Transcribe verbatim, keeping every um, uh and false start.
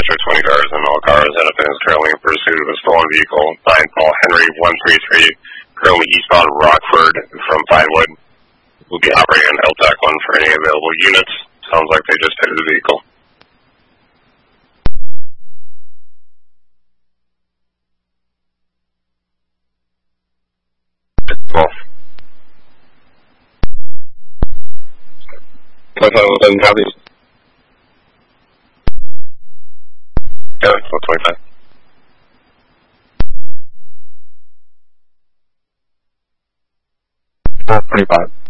dispatcher, twenty cars and all cars and offense currently in pursuit of a stolen vehicle. Signed Paul Henry, one three three, currently eastbound Rockford from Pinewood. We'll be operating on L T A C one for any available units. Sounds like they just hit the vehicle. twelve. twenty-five eleven copies. Yeah, twenty-five. four twenty-five.